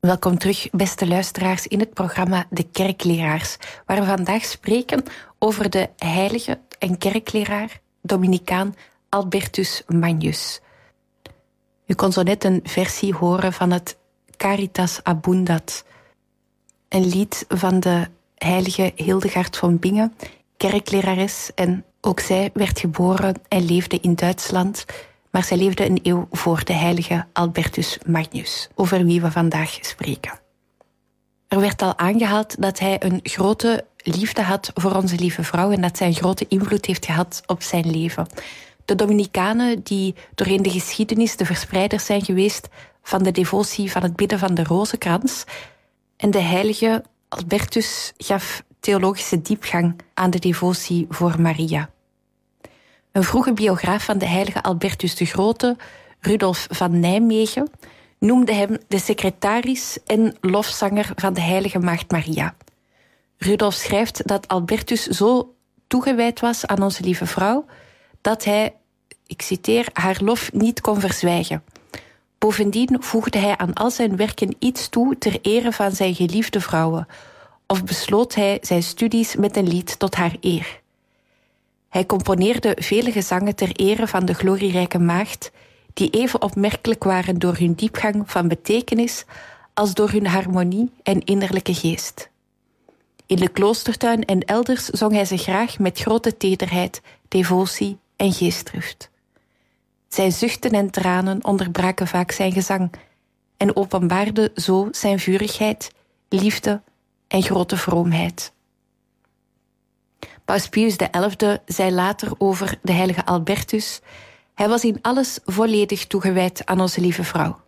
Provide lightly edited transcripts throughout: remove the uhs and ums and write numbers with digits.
Welkom terug, beste luisteraars, in het programma De Kerkleraars, waar we vandaag spreken over de heilige en kerkleraar, Dominicaan Albertus Magnus. U kon zo net een versie horen van het Caritas Abundat, een lied van de heilige Hildegard van Bingen, kerklerares, en ook zij werd geboren en leefde in Duitsland, maar zij leefde een eeuw voor de heilige Albertus Magnus, over wie we vandaag spreken. Er werd al aangehaald dat hij een grote liefde had voor onze lieve vrouw en dat zij een grote invloed heeft gehad op zijn leven. De Dominicanen, die doorheen de geschiedenis de verspreiders zijn geweest van de devotie van het bidden van de rozenkrans, en de heilige Albertus gaf theologische diepgang aan de devotie voor Maria. Een vroege biograaf van de heilige Albertus de Grote, Rudolf van Nijmegen, noemde hem de secretaris en lofzanger van de heilige Maagd Maria. Rudolf schrijft dat Albertus zo toegewijd was aan onze lieve vrouw, dat hij, ik citeer, haar lof niet kon verzwijgen. Bovendien voegde hij aan al zijn werken iets toe ter ere van zijn geliefde vrouwen, of besloot hij zijn studies met een lied tot haar eer. Hij componeerde vele gezangen ter ere van de glorierijke maagd, die even opmerkelijk waren door hun diepgang van betekenis als door hun harmonie en innerlijke geest. In de kloostertuin en elders zong hij ze graag met grote tederheid, devotie en geestdrift. Zijn zuchten en tranen onderbraken vaak zijn gezang en openbaarden zo zijn vurigheid, liefde en grote vroomheid. Paus Pius XI zei later over de heilige Albertus: hij was in alles volledig toegewijd aan onze lieve vrouw.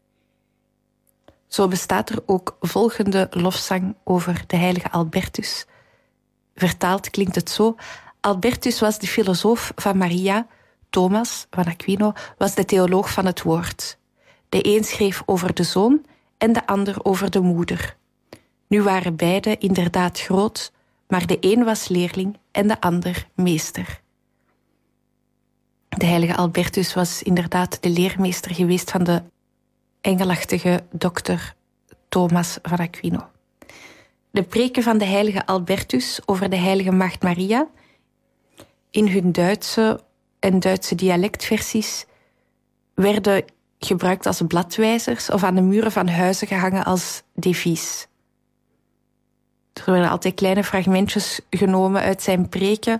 Zo bestaat er ook volgende lofzang over de heilige Albertus. Vertaald klinkt het zo: Albertus was de filosoof van Maria, Thomas van Aquino was de theoloog van het woord. De een schreef over de zoon en de ander over de moeder. Nu waren beide inderdaad groot, maar de een was leerling en de ander meester. De heilige Albertus was inderdaad de leermeester geweest van de engelachtige dokter Thomas van Aquino. De preken van de heilige Albertus over de heilige Maagd Maria, in hun Duitse en Duitse dialectversies, werden gebruikt als bladwijzers of aan de muren van huizen gehangen als devies. Er werden altijd kleine fragmentjes genomen uit zijn preken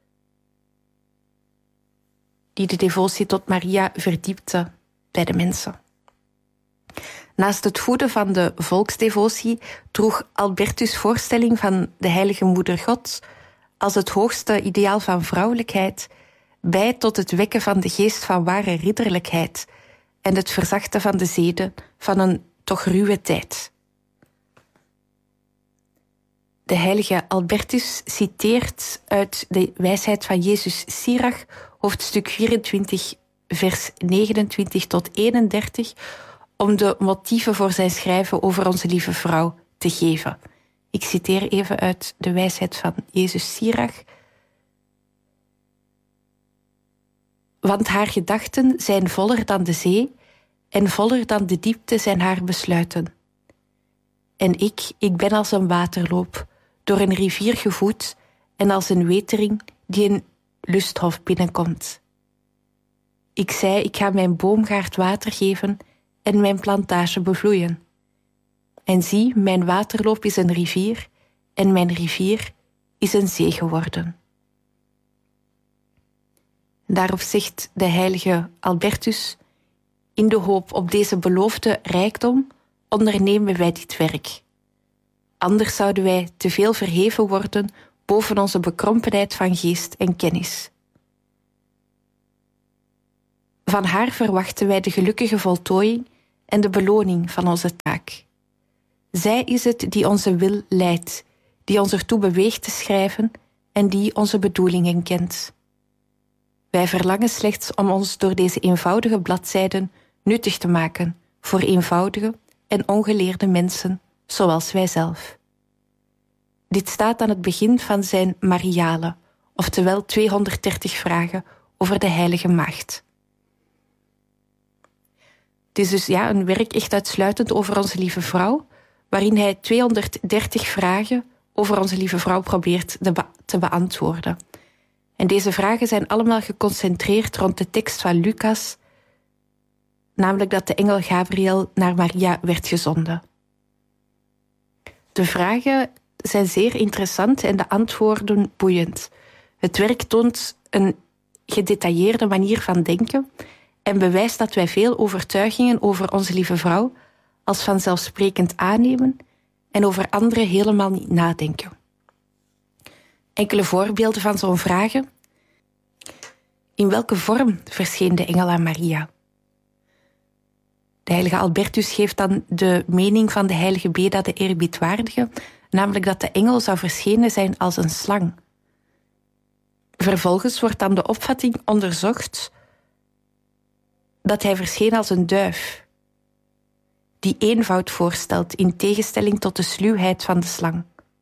die de devotie tot Maria verdiepte bij de mensen. Naast het voeden van de volksdevotie droeg Albertus' voorstelling van de heilige moeder Gods als het hoogste ideaal van vrouwelijkheid bij tot het wekken van de geest van ware ridderlijkheid en het verzachten van de zeden van een toch ruwe tijd. De heilige Albertus citeert uit de wijsheid van Jezus Sirach, hoofdstuk 24, vers 29 tot 31, om de motieven voor zijn schrijven over onze lieve vrouw te geven. Ik citeer even uit de wijsheid van Jezus Sirach. Want haar gedachten zijn voller dan de zee en voller dan de diepte zijn haar besluiten. En ik ben als een waterloop, door een rivier gevoed en als een wetering die een lusthof binnenkomt. Ik zei, ik ga mijn boomgaard water geven en mijn plantage bevloeien. En zie, mijn waterloop is een rivier en mijn rivier is een zee geworden. Daarop zegt de heilige Albertus: in de hoop op deze beloofde rijkdom ondernemen wij dit werk. Anders zouden wij te veel verheven worden boven onze bekrompenheid van geest en kennis. Van haar verwachten wij de gelukkige voltooiing en de beloning van onze taak. Zij is het die onze wil leidt, die ons ertoe beweegt te schrijven en die onze bedoelingen kent. Wij verlangen slechts om ons door deze eenvoudige bladzijden nuttig te maken voor eenvoudige en ongeleerde mensen zoals wij zelf. Dit staat aan het begin van zijn Mariale, oftewel 230 vragen over de heilige maagd. Het is dus een werk echt uitsluitend over Onze Lieve Vrouw, waarin hij 230 vragen over Onze Lieve Vrouw probeert te beantwoorden. En deze vragen zijn allemaal geconcentreerd rond de tekst van Lucas, namelijk dat de engel Gabriel naar Maria werd gezonden. De vragen zijn zeer interessant en de antwoorden boeiend. Het werk toont een gedetailleerde manier van denken en bewijst dat wij veel overtuigingen over Onze Lieve Vrouw als vanzelfsprekend aannemen en over andere helemaal niet nadenken. Enkele voorbeelden van zo'n vragen. In welke vorm verscheen de engel aan Maria? De heilige Albertus geeft dan de mening van de heilige Beda de eerbiedwaardige, namelijk dat de engel zou verschenen zijn als een slang. Vervolgens wordt dan de opvatting onderzocht dat hij verscheen als een duif, die eenvoud voorstelt in tegenstelling tot de sluwheid van de slang.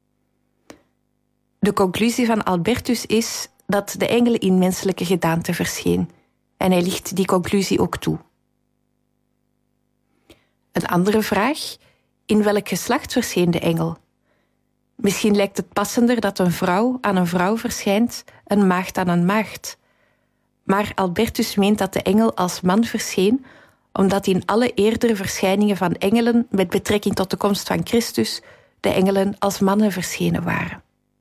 De conclusie van Albertus is dat de engel in menselijke gedaante verscheen, en hij licht die conclusie ook toe. Een andere vraag: in welk geslacht verscheen de engel? Misschien lijkt het passender dat een vrouw aan een vrouw verschijnt, een maagd aan een maagd. Maar Albertus meent dat de engel als man verscheen, omdat in alle eerdere verschijningen van engelen met betrekking tot de komst van Christus de engelen als mannen verschenen waren.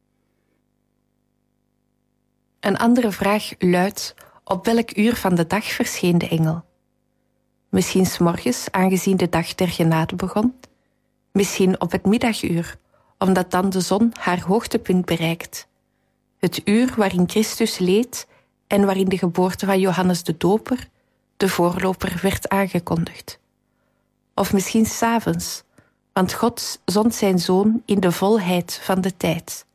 Een andere vraag luidt: op welk uur van de dag verscheen de engel? Misschien 's morgens, aangezien de dag der genade begon. Misschien op het middaguur, omdat dan de zon haar hoogtepunt bereikt. Het uur waarin Christus leed en waarin de geboorte van Johannes de Doper, de voorloper, werd aangekondigd. Of misschien 's avonds, want God zond zijn zoon in de volheid van de tijd.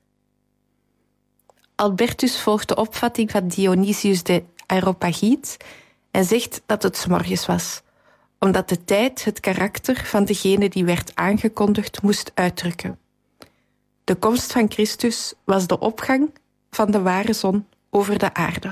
Albertus volgt de opvatting van Dionysius de Areopagiet en zegt dat het 's morgens was, omdat de tijd het karakter van degene die werd aangekondigd moest uitdrukken. De komst van Christus was de opgang van de ware zon over de aarde.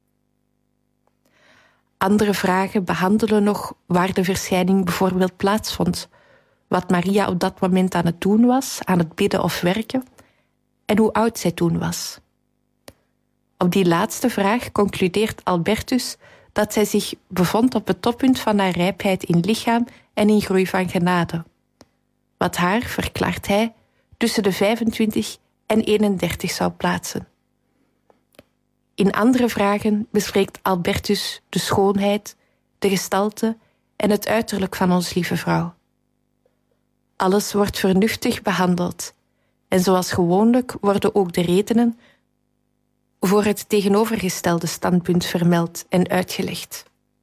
Andere vragen behandelen nog waar de verschijning bijvoorbeeld plaatsvond, wat Maria op dat moment aan het doen was, aan het bidden of werken, en hoe oud zij toen was. Op die laatste vraag concludeert Albertus dat zij zich bevond op het toppunt van haar rijpheid in lichaam en in groei van genade. Wat haar, verklaart hij, tussen de 25 en 31 zou plaatsen. In andere vragen bespreekt Albertus de schoonheid, de gestalte en het uiterlijk van ons lieve vrouw. Alles wordt vernuftig behandeld en zoals gewoonlijk worden ook de redenen voor het tegenovergestelde standpunt vermeld en uitgelegd.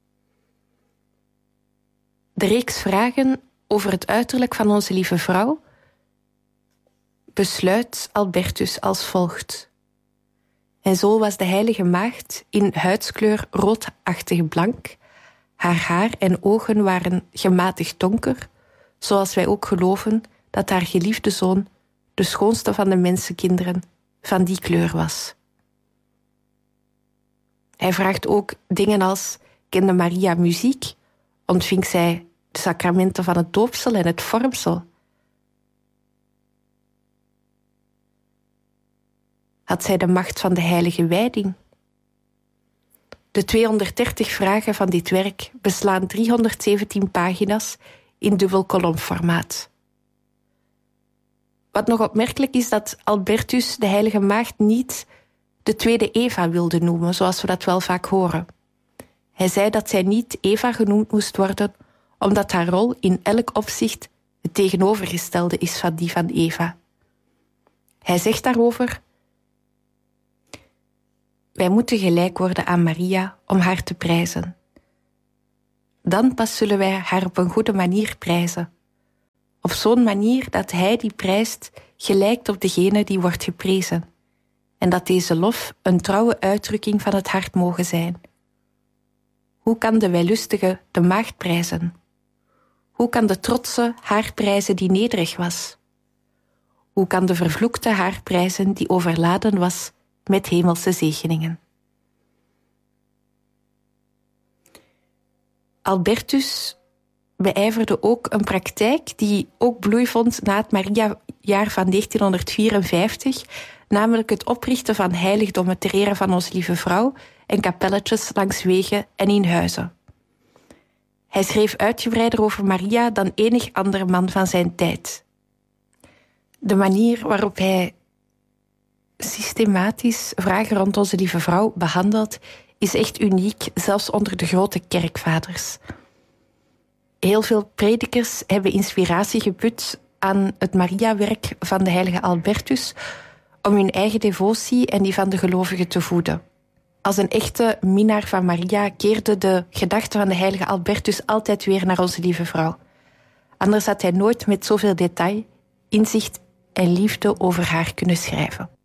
De reeks vragen over het uiterlijk van onze lieve vrouw besluit Albertus als volgt. En zo was de heilige maagd in huidskleur roodachtig blank, haar haar en ogen waren gematigd donker, zoals wij ook geloven dat haar geliefde zoon, de schoonste van de mensenkinderen, van die kleur was. Hij vraagt ook dingen als: kende Maria muziek? Ontving zij de sacramenten van het doopsel en het vormsel? Had zij de macht van de heilige wijding? De 230 vragen van dit werk beslaan 317 pagina's in dubbelkolomformaat. Wat nog opmerkelijk is dat Albertus de heilige maagd niet de tweede Eva wilde noemen, zoals we dat wel vaak horen. Hij zei dat zij niet Eva genoemd moest worden, omdat haar rol in elk opzicht het tegenovergestelde is van die van Eva. Hij zegt daarover: wij moeten gelijk worden aan Maria om haar te prijzen. Dan pas zullen wij haar op een goede manier prijzen. Op zo'n manier dat hij die prijst gelijkt op degene die wordt geprezen. En dat deze lof een trouwe uitdrukking van het hart mogen zijn. Hoe kan de wellustige de maagd prijzen? Hoe kan de trotse haar prijzen die nederig was? Hoe kan de vervloekte haar prijzen die overladen was met hemelse zegeningen? Albertus beijverde ook een praktijk die ook bloei vond na het Mariajaar van 1954, namelijk het oprichten van heiligdommen ter ere van Onze Lieve Vrouw en kapelletjes langs wegen en in huizen. Hij schreef uitgebreider over Maria dan enig andere man van zijn tijd. De manier waarop hij systematisch vragen rond Onze Lieve Vrouw behandelt, is echt uniek, zelfs onder de grote kerkvaders. Heel veel predikers hebben inspiratie geput aan het Mariawerk van de heilige Albertus om hun eigen devotie en die van de gelovigen te voeden. Als een echte minnaar van Maria keerde de gedachte van de heilige Albertus altijd weer naar Onze Lieve Vrouw. Anders had hij nooit met zoveel detail, inzicht en liefde over haar kunnen schrijven.